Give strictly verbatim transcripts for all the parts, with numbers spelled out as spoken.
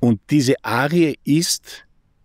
Und diese Arie ist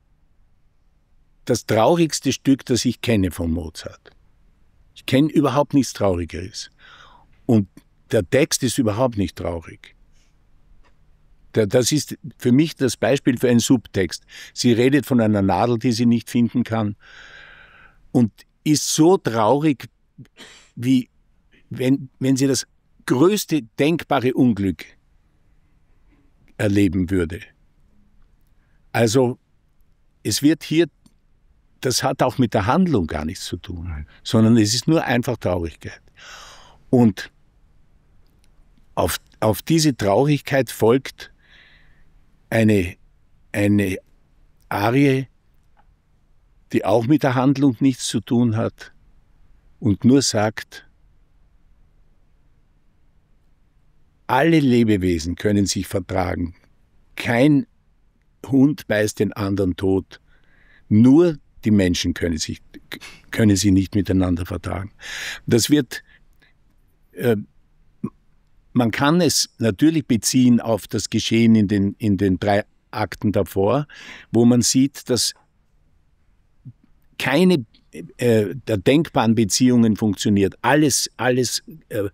das traurigste Stück, das ich kenne von Mozart. Ich kenne überhaupt nichts Traurigeres. Und der Text ist überhaupt nicht traurig. Das ist für mich das Beispiel für einen Subtext. Sie redet von einer Nadel, die sie nicht finden kann, und ist so traurig, wie wenn, wenn sie das größte denkbare Unglück erleben würde. Also es wird hier, das hat auch mit der Handlung gar nichts zu tun, sondern es ist nur einfach Traurigkeit. Und auf, auf diese Traurigkeit folgt eine, eine Arie, die auch mit der Handlung nichts zu tun hat und nur sagt, alle Lebewesen können sich vertragen. Kein Hund beißt den anderen tot. Nur die Menschen können, sich, können sie nicht miteinander vertragen. Das wird, äh, man kann es natürlich beziehen auf das Geschehen in den, in den drei Akten davor, wo man sieht, dass keine äh, der denkbaren Beziehungen funktioniert. Alles, alles äh,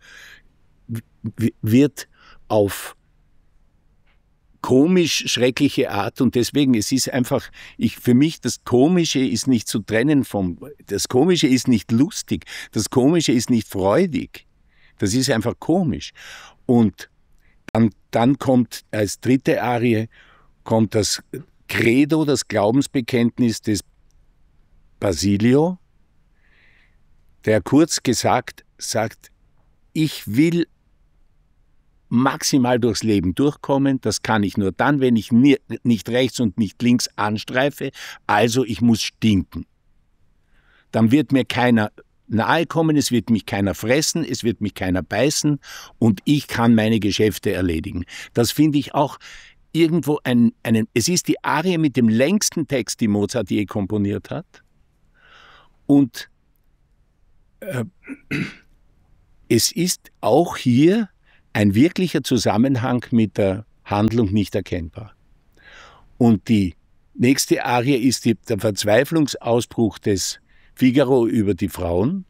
wird auf komisch schreckliche Art, und deswegen, es ist einfach, ich, für mich, das Komische ist nicht zu trennen vom, das Komische ist nicht lustig, das Komische ist nicht freudig, das ist einfach komisch. Und dann, dann kommt als dritte Arie, kommt das Credo, das Glaubensbekenntnis des Basilio, der kurz gesagt sagt, ich will maximal durchs Leben durchkommen. Das kann ich nur dann, wenn ich nie, nicht rechts und nicht links anstreife. Also ich muss stinken. Dann wird mir keiner nahe kommen, es wird mich keiner fressen, es wird mich keiner beißen und ich kann meine Geschäfte erledigen. Das finde ich auch irgendwo ein, einen, es ist die Arie mit dem längsten Text, die Mozart je komponiert hat. Und äh, es ist auch hier ein wirklicher Zusammenhang mit der Handlung nicht erkennbar. Und die nächste Arie ist die, der Verzweiflungsausbruch des Figaro über die Frauen.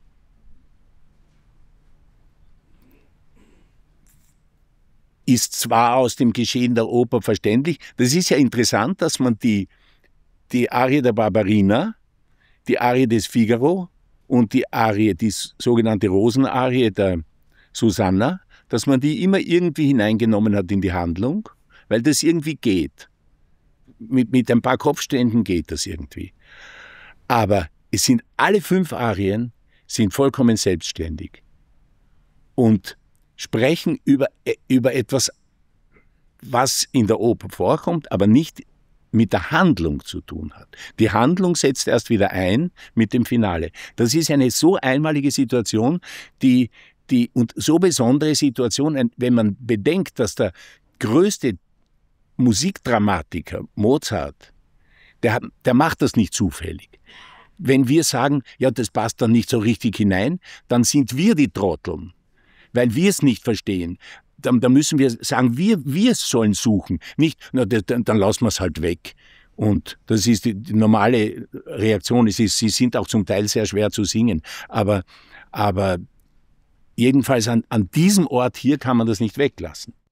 Ist zwar aus dem Geschehen der Oper verständlich, das ist ja interessant, dass man die, die Arie der Barbarina, die Arie des Figaro und die Arie, die sogenannte Rosenarie der Susanna, dass man die immer irgendwie hineingenommen hat in die Handlung, weil das irgendwie geht. Mit, mit ein paar Kopfständen geht das irgendwie. Aber es sind alle fünf Arien sind vollkommen selbstständig und sprechen über, über etwas, was in der Oper vorkommt, aber nicht mit der Handlung zu tun hat. Die Handlung setzt erst wieder ein mit dem Finale. Das ist eine so einmalige Situation, die Die, und so besondere Situation, wenn man bedenkt, dass der größte Musikdramatiker, Mozart, der, der macht das nicht zufällig. Wenn wir sagen, ja, das passt dann nicht so richtig hinein, dann sind wir die Trotteln, weil wir es nicht verstehen. Dann, dann müssen wir sagen, wir, wir sollen suchen. Nicht, na, dann, dann lassen wir es halt weg. Und das ist die, die normale Reaktion. Es ist, sie sind auch zum Teil sehr schwer zu singen. Aber, aber jedenfalls an, an diesem Ort hier kann man das nicht weglassen.